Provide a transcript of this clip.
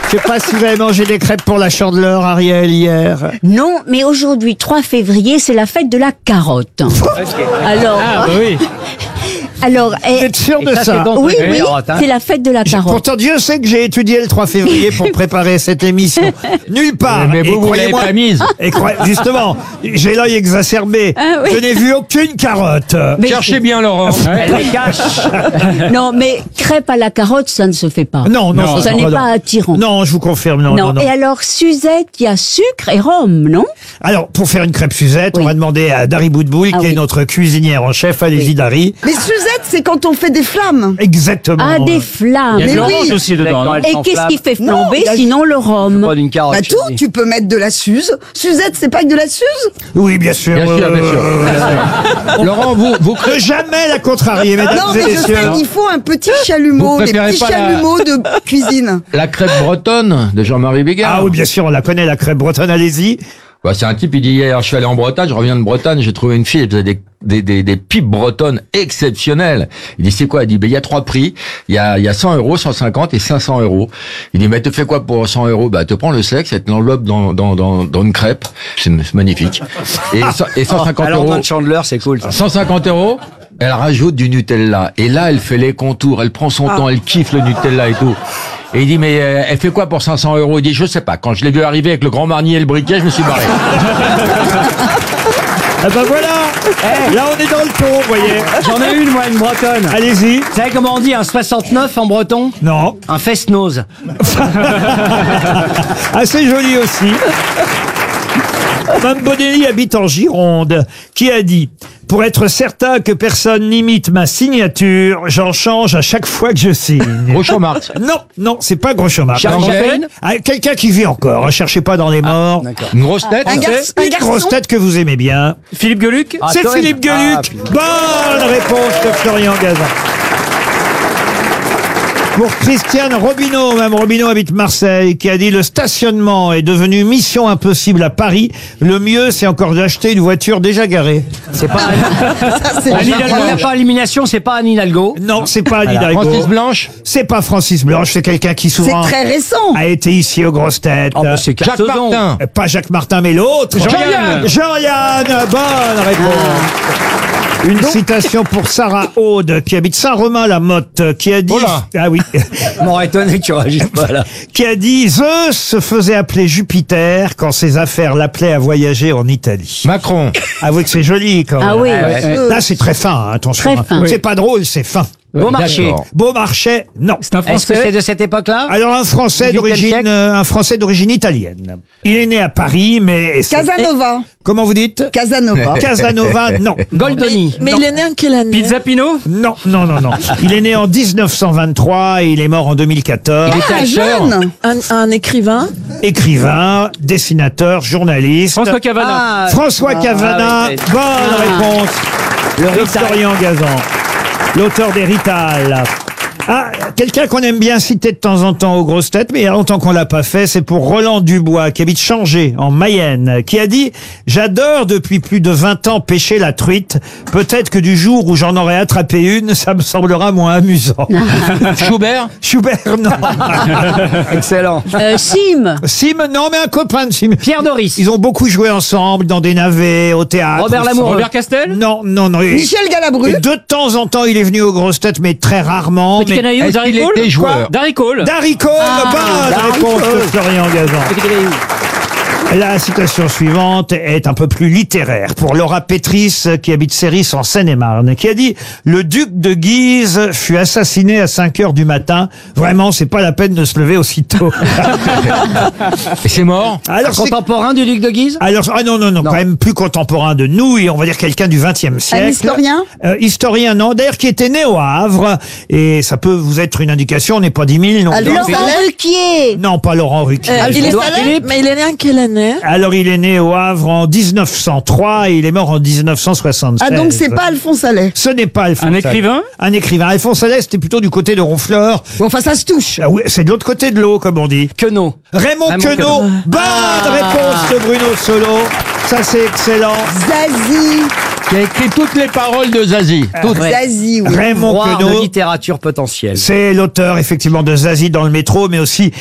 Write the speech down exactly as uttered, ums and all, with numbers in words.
Je sais pas si vous avez mangé des crêpes pour la Chandeleur, Ariel, hier. Non, mais aujourd'hui, trois février, c'est la fête de la carotte. Alors, Ah, bah oui. alors, Vous eh, êtes sûr de ça, ça? c'est dans- oui, Oui, oui, carotte, hein. c'est la fête de la carotte. Pourtant, Dieu sait que j'ai étudié le trois février pour préparer cette émission. Nulle part. Mais Et vous, vous l'avez croyez-moi- pas mise. Et croyez- justement, j'ai l'œil exacerbé. Ah oui. Je n'ai vu aucune carotte. Mais- Cherchez bien, Laurent. Elle les cache. Non, mais crêpe à la carotte, ça ne se fait pas. Non, non, Non. ça, Ça non, n'est non. pas attirant. Non, je vous confirme, non, non, non. Et alors, Suzette, il y a sucre et rhum, non? Alors, pour faire une crêpe Suzette, Oui. on va demander à Dari Boudboul, Ah qui est oui. notre cuisinière en chef. Allez-y, Oui. Dari. Mais Suzette, c'est quand on fait des flammes. Exactement. Ah, des flammes. Il y a de Mais l'orange oui. aussi dedans. non Et qu'est-ce qui fait Non, flamber il y a- sinon le rhum? Pas d'une carotte. Bah tout, tu peux mettre de la Suze. Suzette, c'est pas que de la Suze? Oui, bien sûr. Bien sûr, bien sûr. Euh, Bien sûr. Laurent, vous, vous Ne jamais la contrarier, mesdames Non, et mais je messieurs. sais qu'il faut un petit chalumeau, Vous des préférez petits pas la- chalumeaux de cuisine. la crêpe bretonne de Jean-Marie Bigard. Ah oui, bien sûr, on la connaît, la crêpe bretonne, allez-y. Bah, c'est un type, il dit hier, je suis allé en Bretagne, je reviens de Bretagne, j'ai trouvé une fille, elle faisait des, des, des, des pipes bretonnes exceptionnelles. Il dit, c'est quoi? Il dit, ben, il y a trois prix. Il y a, il y a cent euros, cent cinquante et cinq cents euros. Il dit, mais te fais quoi pour cent euros? Bah, te prends le sexe, et te l'enveloppe dans, dans, dans, dans une crêpe. C'est c'est magnifique. Et, cent- et cent cinquante Alors, euros. dans le Chandler, c'est cool. ça. cent cinquante euros. Elle rajoute du Nutella. Et là, elle fait les contours, elle prend son temps, elle kiffe le Nutella et tout. Et il dit, mais euh, elle fait quoi pour cinq cents euros? Il dit, je sais pas. Quand je l'ai vu arriver avec le grand marnier et le briquet, je me suis barré. Ah ben voilà. Là, on est dans le ton, vous voyez. J'en ai une, moi, une bretonne. Allez-y. Vous savez comment on dit un soixante-neuf en breton? Non. Un fest-nose. Assez joli aussi. Mme Bonelli habite en Gironde, qui a dit « Pour être certain que personne n'imite ma signature, j'en change à chaque fois que je signe. Groucho Marx. » Non, non, c'est pas Groucho Marx. Charles Chaplin. Ah, quelqu'un qui vit encore, hein, cherchez pas dans les morts. Une grosse tête. Un, gar- un Une garçon. grosse tête que vous aimez bien. Philippe Gueluc. C'est Cohen. Philippe Ah, Gueluc. Bonne réponse de Florian Gazan. Pour Christiane Robineau, Mme Robineau habite Marseille, qui a dit « Le stationnement est devenu mission impossible à Paris. Le mieux, c'est encore d'acheter une voiture déjà garée. C'est pas Ça, c'est Anne Hidalgo. Il n'y a pas élimination, c'est pas Anne Hidalgo. » Non, c'est pas Anne Hidalgo. Francis Blanche. C'est pas Francis Blanche, c'est quelqu'un qui C'est souvent très récent. a été ici aux grosses têtes. Oh, bah, c'est Jacques Carsozon. Martin. Euh, Pas Jacques Martin, mais l'autre. Jean-Yann. Jean-Yann, bonne réponse. Une citation pour Sarah Aude, qui habite Saint-Romain-la-Motte, qui a dit... Oh là. Ah oui. M'aurait étonné que tu réagisses pas là. Qui a dit « Zeus se faisait appeler Jupiter quand ses affaires l'appelaient à voyager en Italie. Macron. » Avouez que c'est joli quand même. Ah oui. Là, c'est très fin, hein, attention. Très hein. fin. C'est pas drôle, c'est fin. Beaumarchais. D'accord. Beaumarchais, non. Est-ce que c'est de cette époque-là? Alors un Français Du huitième d'origine, siècle euh, un Français d'origine italienne. Il est né à Paris, mais c'est- Casanova. comment vous dites? Casanova. Casanova, non. Goldoni. Mais il est né en quelle année? Pizzapino. Non, non, non, non. Il est né en dix-neuf cent vingt-trois et il est mort en deux mille quatorze. Ah, jeune. Un, un écrivain? Écrivain, dessinateur, journaliste. François Cavana. Ah, François Cavana, ah oui, bonne Ah. réponse Le de Rital. Florian Gazan, l'auteur des Rital. Ah, quelqu'un qu'on aime bien citer de temps en temps aux grosses têtes, mais il y a longtemps qu'on l'a pas fait, c'est pour Roland Dubois, qui habite Changé, en Mayenne, qui a dit « J'adore depuis plus de vingt ans pêcher la truite. Peut-être que du jour où j'en aurai attrapé une, ça me semblera moins amusant. Schubert. » Schubert, non. Excellent. Euh, Sim. Sim, non, mais un copain de Sim. Pierre Doris. Ils ont beaucoup joué ensemble dans des navets, au théâtre. Robert Ils sont- Lamoureux. Robert Castel. Non, non, non. Et- Michel Galabru. et de temps en temps, il est venu aux grosses têtes, mais très rarement. Petit Mais... Canaillou. Est-ce Darry qu'il Cole. était joueur? Darry Cole. Darry Cole, bonne Darry réponse Cole. de Florian Gazan. Petit Canaillou. La citation suivante est un peu plus littéraire pour Laura Pétris, qui habite Séris en Seine-et-Marne, qui a dit « Le duc de Guise fut assassiné à cinq heures du matin. Vraiment, c'est pas la peine de se lever aussitôt. Et c'est mort. » Alors, c'est- Contemporain du duc de Guise. alors, ah non, non, non, quand même plus contemporain de nous, et on va dire quelqu'un du vingtième siècle. Un historien euh, Historien, non, d'ailleurs, qui était né au Havre, et ça peut vous être une indication, on n'est pas dix mille, non. Alphonse Laurent Allais. Ruquier. Non, pas Laurent Ruquier. Euh, il est Édouard né, Philippe. mais il est né en quelle année? Alors, il est né au Havre en dix-neuf cent trois et il est mort en dix-neuf cent soixante-seize. Ah, donc c'est pas Alphonse Allais. Ce n'est pas Alphonse Un Allais. écrivain. Un écrivain. Alphonse Allais, c'était plutôt du côté de Ronfleur. Bon, enfin, ça se touche. Ah oui, c'est de l'autre côté de l'eau, comme on dit. Queneau. Raymond, Raymond Queneau. Queneau. Bonne réponse de Bruno Solo. Ça, c'est excellent. Zazie. Qui a écrit toutes les paroles de Zazie. Toutes. Zazie, oui. Raymond Roi Queneau. de littérature potentielle. C'est l'auteur, effectivement, de Zazie dans le métro, mais aussi